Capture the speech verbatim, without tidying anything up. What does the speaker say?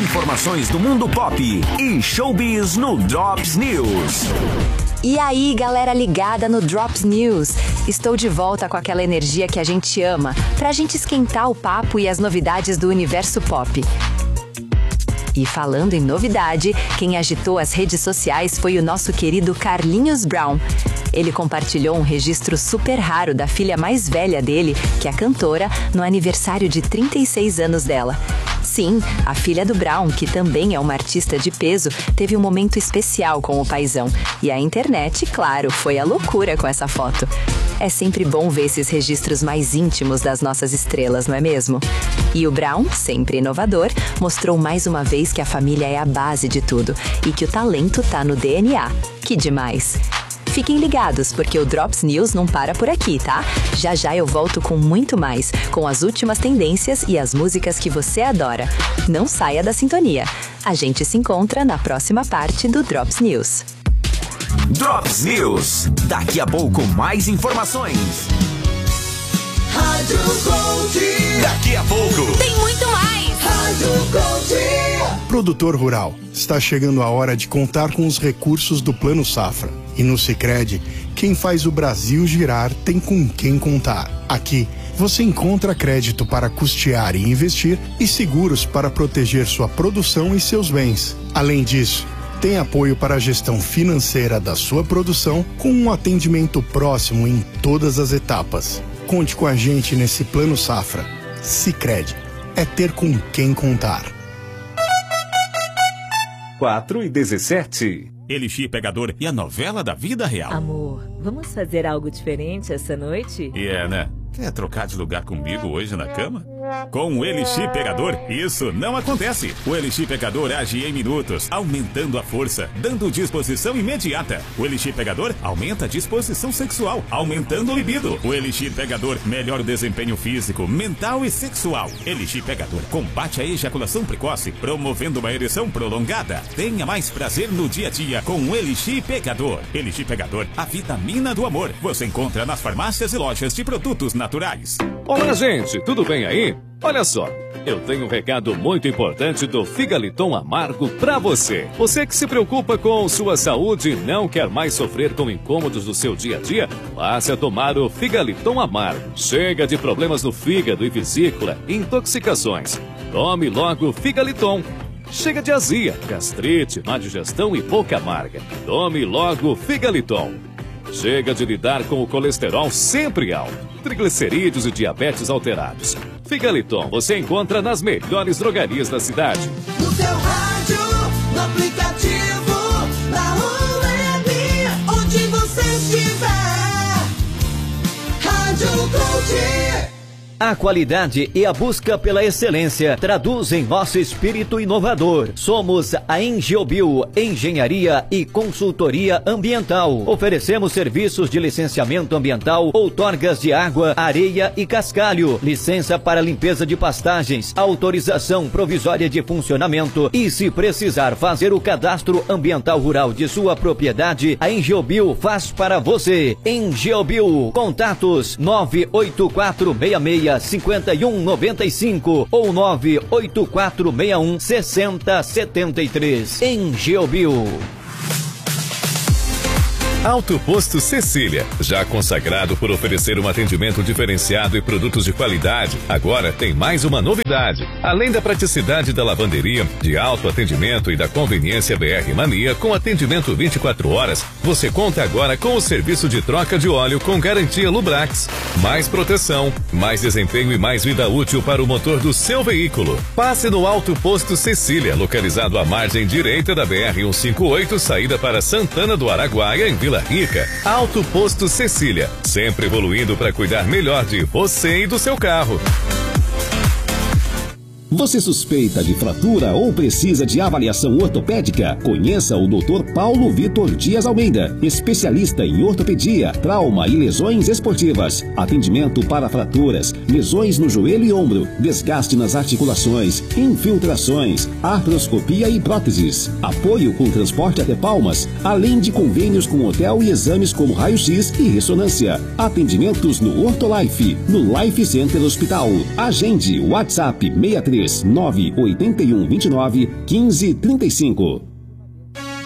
informações do mundo pop e showbiz no Drops News. E aí, galera ligada no Drops News. Estou de volta com aquela energia que a gente ama, pra gente esquentar o papo e as novidades do universo pop. E falando em novidade, quem agitou as redes sociais foi o nosso querido Carlinhos Brown. Ele compartilhou um registro super raro da filha mais velha dele, que é a cantora, no aniversário de trinta e seis anos dela. Sim, a filha do Brown, que também é uma artista de peso, teve um momento especial com o paizão. E a internet, claro, foi a loucura com essa foto. É sempre bom ver esses registros mais íntimos das nossas estrelas, não é mesmo? E o Brown, sempre inovador, mostrou mais uma vez que a família é a base de tudo e que o talento tá no D N A. Que demais! Fiquem ligados, porque o Drops News não para por aqui, tá? Já já eu volto com muito mais, com as últimas tendências e as músicas que você adora. Não saia da sintonia. A gente se encontra na próxima parte do Drops News. Drops News. Daqui a pouco mais informações. Rádio Gold. Daqui a pouco tem muito mais. Rádio Gold. Produtor rural, está chegando a hora de contar com os recursos do Plano Safra. E no Sicredi, quem faz o Brasil girar tem com quem contar. Aqui, você encontra crédito para custear e investir e seguros para proteger sua produção e seus bens. Além disso, tem apoio para a gestão financeira da sua produção com um atendimento próximo em todas as etapas. Conte com a gente nesse Plano Safra. Sicredi, é ter com quem contar. quatro e dezessete. Elixir Pegador e a novela da vida real. Amor, vamos fazer algo diferente essa noite? E é, né? Quer trocar de lugar comigo hoje na cama? Com o Elixir Pegador, isso não acontece. O Elixir Pegador age em minutos, aumentando a força, dando disposição imediata. O Elixir Pegador aumenta a disposição sexual, aumentando o libido. O Elixir Pegador melhora o desempenho físico, mental e sexual. Elixir Pegador combate a ejaculação precoce, promovendo uma ereção prolongada. Tenha mais prazer no dia a dia com o Elixir Pegador. Elixir Pegador, a vitamina do amor. Você encontra nas farmácias e lojas de produtos naturais. Olá, gente, tudo bem aí? Olha só, eu tenho um recado muito importante do Figaliton Amargo pra você. Você que se preocupa com sua saúde e não quer mais sofrer com incômodos do seu dia a dia, passe a tomar o Figaliton Amargo. Chega de problemas no fígado e vesícula, intoxicações. Tome logo Figaliton. Chega de azia, gastrite, má digestão e boca amarga. Tome logo Figaliton. Chega de lidar com o colesterol sempre alto, triglicerídeos e diabetes alterados. Figaliton você encontra nas melhores drogarias da cidade. No seu rádio, no aplicativo, na web, onde você estiver. Rádio Gold. A qualidade e a busca pela excelência traduzem nosso espírito inovador. Somos a Engiobio, Engenharia e Consultoria Ambiental. Oferecemos serviços de licenciamento ambiental, outorgas de água, areia e cascalho, licença para limpeza de pastagens, autorização provisória de funcionamento e, se precisar fazer o cadastro ambiental rural de sua propriedade, a Engiobio faz para você. Engiobio, contatos nove oito quatro seis seis cinco um nove cinco ou nove oito quatro seis um seis zero sete três. Engiobio. Alto Posto Cecília, já consagrado por oferecer um atendimento diferenciado e produtos de qualidade, agora tem mais uma novidade. Além da praticidade da lavanderia, de alto atendimento e da conveniência B R Mania com atendimento vinte e quatro horas, você conta agora com o serviço de troca de óleo com garantia Lubrax. Mais proteção, mais desempenho e mais vida útil para o motor do seu veículo. Passe no Alto Posto Cecília, localizado à margem direita da B R cento e cinquenta e oito, saída para Santana do Araguaia, em Vila Rica. Alto Posto Cecília, sempre evoluindo para cuidar melhor de você e do seu carro. Você suspeita de fratura ou precisa de avaliação ortopédica? Conheça o doutor Paulo Vitor Dias Almeida, especialista em ortopedia, trauma e lesões esportivas. Atendimento para fraturas, lesões no joelho e ombro, desgaste nas articulações, infiltrações, artroscopia e próteses. Apoio com transporte até Palmas, além de convênios com hotel e exames como raio-x e ressonância. Atendimentos no Ortolife, no Life Center Hospital. Agende WhatsApp seis três Lages nove oito um, vinte e nove, quinze, trinta e cinco.